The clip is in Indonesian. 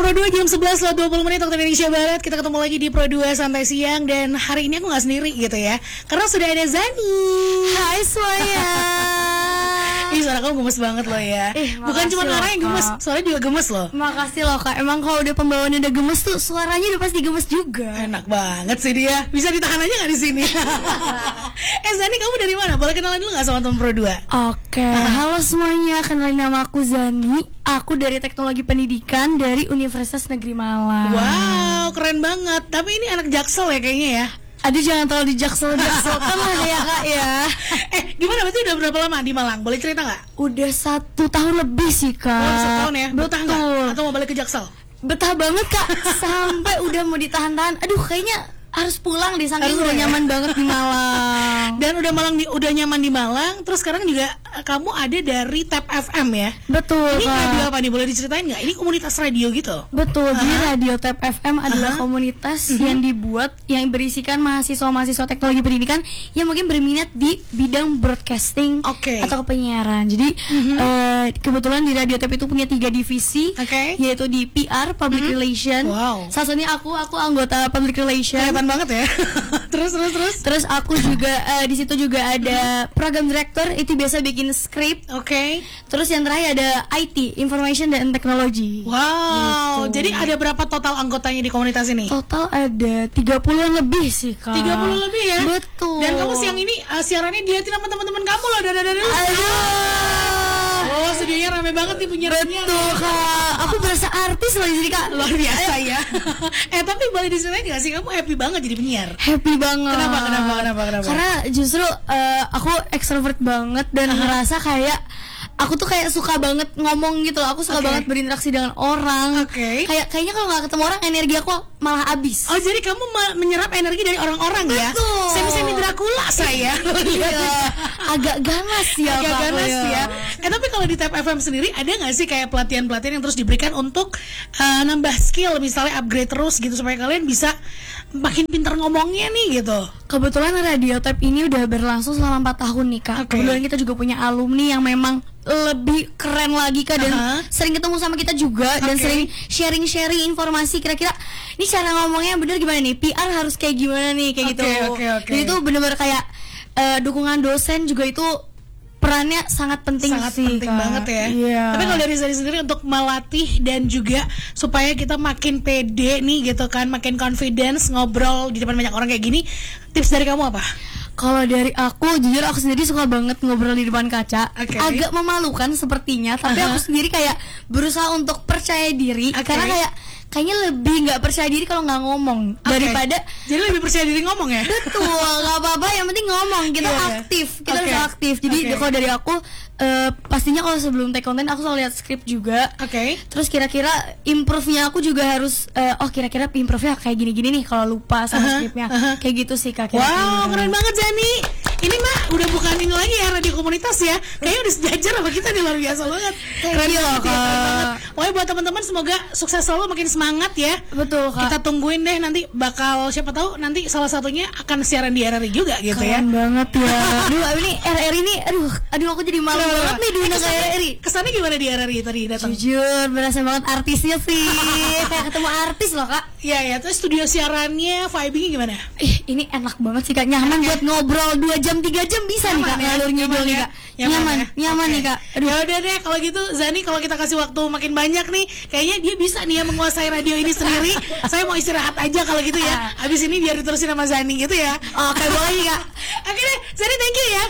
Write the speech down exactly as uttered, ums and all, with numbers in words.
Pro dua jam sebelas lewat dua puluh menit waktu Indonesia Barat. Kita ketemu lagi di Pro dua Santai Siang. Dan hari ini aku gak sendiri gitu ya, karena sudah ada Zani. Hai semuanya. Ih, suara kamu gemes banget loh ya. Eh, bukan cuma loh, orang yang gemes, Kak. suaranya juga gemes loh. Makasih loh Kak. Emang kalau udah pembawaannya udah gemes tuh suaranya udah pasti gemes juga. Enak banget sih dia. Bisa ditahan aja gak di sini? Eh Zani, kamu dari mana? Boleh kenalan dulu gak sama teman Pro dua? Oke, halo semuanya. Kenalin nama aku Zani. Aku dari Teknologi Pendidikan dari Universitas Negeri Malang. Wow, keren banget. Tapi ini anak Jaksel ya kayaknya ya. Aduh, jangan terlalu di Jaksel-Jaksel kan lah ya Kak ya. Eh, gimana berarti udah berapa lama di Malang? Boleh cerita gak? Udah satu tahun lebih sih Kak. Oh, satu tahun ya? Betah Betul. gak? Atau mau balik ke Jaksel? Betah banget Kak. Sampai udah mau ditahan-tahan. Aduh, kayaknya harus pulang deh, saking Harus udah ya? nyaman banget di Malang. Dan udah Malang di, udah nyaman di Malang. Terus sekarang juga eh, kamu ada dari Tap F M ya? Betul Ini Kak. radio apa nih? Boleh diceritain nggak? Ini komunitas radio gitu? Betul, Aha. jadi Radio Tap F M adalah Aha. komunitas Mhm. yang dibuat yang berisikan mahasiswa-mahasiswa teknologi pendidikan yang mungkin berminat di bidang broadcasting Oke. atau penyiaran. Jadi Mhm. eh, kebetulan di Radio Tap itu punya tiga divisi, Oke. yaitu di P R, Public Mhm. Relation. Wow. Salah satunya aku, aku anggota Public Relation. Kelihatan banget ya. Terus terus terus. Terus aku juga eh, di situ juga ada program director, itu biasa bikin skrip. Oke. Terus yang terakhir ada I T, Information dan Technology. Wow. Gitu. Jadi ada berapa total anggotanya di komunitas ini? Total ada tiga puluhan lebih sih Kak. tiga puluh lebih ya? Betul. Dan kamu siang ini uh, siarannya dilihatin sama teman-teman kamu loh. Dadah dadah. Aduh. Oh, studionya rame banget nih penyiarannya. Betul Kak. Aku berasa artis loh di sini Kak. Luar biasa ya. Eh tapi boleh diceritain nggak sih, kamu happy banget jadi penyiar? Happy banget. Kenapa, kenapa, kenapa, kenapa? Karena justru eh, aku extrovert banget dan Aha. ngerasa kayak aku tuh kayak suka banget ngomong gitu loh. Aku suka Oke. banget berinteraksi dengan orang. Oke. Kayak kayaknya kalau nggak ketemu orang energi aku malah habis. Oh, jadi kamu me- menyerap energi dari orang-orang ya? Betul. Semi-semi Dracula saya. Iya. Agak ganas ya Agak Kak, ganas aku ya. Eh tapi kalau di Tap F M sendiri ada nggak sih kayak pelatihan-pelatihan yang terus diberikan untuk uh, nambah skill, misalnya upgrade terus gitu supaya kalian bisa makin pintar ngomongnya nih gitu? Kebetulan Radio Tap ini udah berlangsung selama empat tahun nih Kak. Oke. Kebetulan kita juga punya alumni yang memang lebih keren lagi Kak, dan Aha. sering ketemu sama kita juga dan Oke. sering sharing-sharing informasi kira-kira ini cara ngomongnya yang bener gimana nih, P R harus kayak gimana nih, kayak Oke, gitu. oke, oke. Jadi itu bener-bener kayak eh, dukungan dosen juga itu perannya sangat penting Sangat sih penting Kak. banget ya. Iya. Tapi kalau dari saya sendiri untuk melatih dan juga supaya kita makin pede nih gitu kan, makin confidence ngobrol di depan banyak orang kayak gini, tips dari kamu apa? Kalau dari aku, jujur aku sendiri suka banget ngobrol di depan kaca. Oke. Agak memalukan sepertinya, tapi Aha. aku sendiri kayak berusaha untuk percaya diri. Oke. Karena kayak kayaknya lebih nggak percaya diri kalau nggak ngomong Oke. daripada Jadi lebih percaya diri ngomong ya? betul, nggak apa-apa. Yang penting ngomong, kita Iya, iya. aktif, kita Oke. harus aktif. Jadi Oke. kalau dari aku, eh, pastinya kalau sebelum take konten aku selalu lihat skrip juga. Oke. Terus kira-kira improve-nya aku juga harus eh, oh kira-kira improve-nya kayak gini-gini nih kalau lupa sama Aha, skripnya. aha. Kayak gitu sih Kak. kira-kira. Wow, keren banget Zani. Ini mah udah bukan ini lagi ya, radio komunitas ya. Kayaknya udah sejajar sama kita nih, luar biasa banget. Thank Keren you, banget ya, keren Kak. banget. Pokoknya buat teman-teman semoga sukses selalu, makin semangat ya. Betul Kak. Kita tungguin deh nanti, bakal siapa tahu nanti salah satunya akan siaran di R R I juga gitu ya. Keren banget ya. Aduh, ini R R I ini, aduh, aduh aku jadi malu Kenapa? banget nih diundang ke R R I. Kesannya gimana di R R I tadi datang? Jujur, berasa banget artisnya sih. Kayak ketemu artis loh Kak. Iya ya, terus studio siarannya, vibingnya gimana? Ih, ini enak banget sih Kak. Nyaman buat ngobrol dua jam, tiga jam bisa nih Kak. Nyaman ya? Ngalur ngidul Nyaman nih ya? Kak. Nyaman, ya? nyaman Oke. nih Kak. Aduh. Ya udah deh kalau gitu Zani, kalau kita kasih waktu makin banyak nih, kayaknya dia bisa nih ya menguasai radio ini sendiri. Saya mau istirahat aja kalau gitu ya. Abis ini biar diterusin sama Zani gitu ya. Oke, boleh nih Kak. Oke deh, Zani thank you ya.